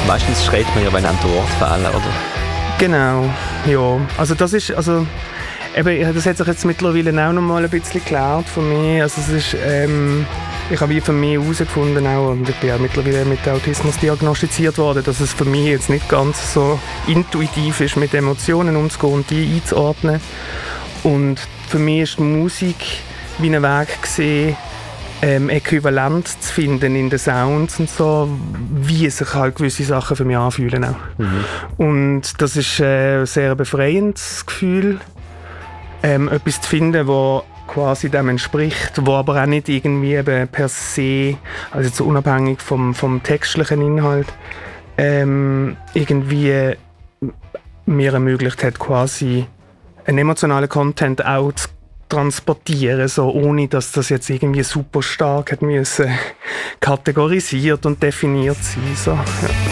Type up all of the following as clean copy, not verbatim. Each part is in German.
meistens schreit man ja, wenn einem die Worte fehlen, oder? Genau, ja. Also das ist, eben, das hat sich jetzt mittlerweile auch noch mal ein bisschen geklärt von mir. Also es ist, ich habe für mich herausgefunden auch, und ich bin auch mittlerweile mit Autismus diagnostiziert worden, dass es für mich jetzt nicht ganz so intuitiv ist, mit Emotionen umzugehen und die einzuordnen. Und für mich ist die Musik wie ein Weg gesehen, äquivalent zu finden in den Sounds und so, wie sich halt gewisse Sachen für mich anfühlen auch. Und das ist ein sehr befreiendes Gefühl, etwas zu finden, was quasi dem entspricht, wo aber auch nicht irgendwie eben per se, also jetzt unabhängig vom textlichen Inhalt, irgendwie mir ermöglicht hat, quasi einen emotionalen Content auch zu transportieren, so, ohne dass das jetzt irgendwie super stark hat müssen kategorisiert und definiert sein. So. Ja.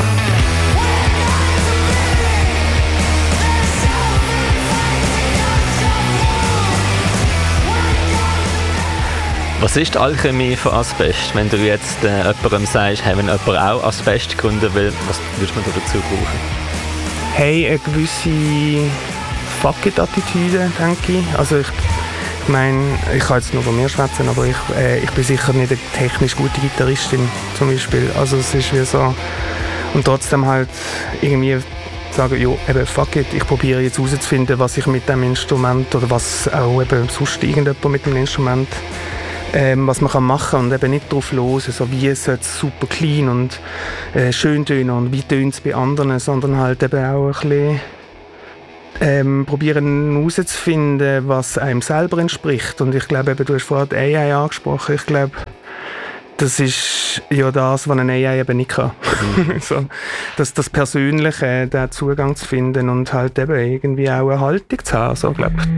Was ist die Alchemie von Asbest? Wenn du jetzt jemandem sagst, hey, wenn jemand auch Asbest gründen will, was würdest du dazu brauchen? Hey, eine gewisse Fuck-it-Attitüde, denke ich. Also ich meine, ich kann jetzt nur von mir schwätzen, aber ich bin sicher nicht eine technisch gute Gitarristin zum Beispiel. Also es ist wie so, und trotzdem halt irgendwie sagen, ja, eben fuck it, ich probiere jetzt herauszufinden, was ich mit dem Instrument oder was auch eben sonst irgendjemand mit dem Instrument was man machen kann und eben nicht drauf los, so wie es super clean und schön tönen und wie tönt es bei anderen, sondern halt eben auch ein bisschen probieren herauszufinden, was einem selber entspricht. Und ich glaube, eben, du hast vorhin die AI angesprochen, ich glaube, das ist ja das, was eine AI eben nicht kann. So, das Persönliche, den Zugang zu finden und halt eben irgendwie auch eine Haltung zu haben, so, glaube ich.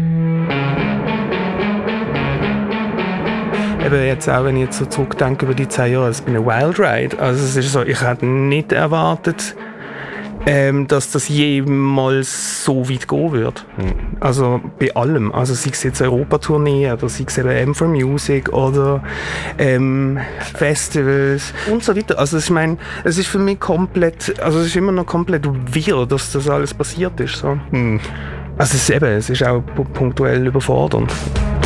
Eben jetzt auch, wenn ich jetzt so zurückdenke über die 10 Jahre, es bin ein Wild Ride. Also es ist so, ich hätte nicht erwartet, dass das jemals so weit gehen wird. Also bei allem. Also sei es jetzt Europatournee oder sei es eben M4Music oder Festivals und so weiter. Also ich meine, es ist für mich komplett, also es ist immer noch komplett wirr, dass das alles passiert ist. So. Also es ist auch punktuell überfordernd.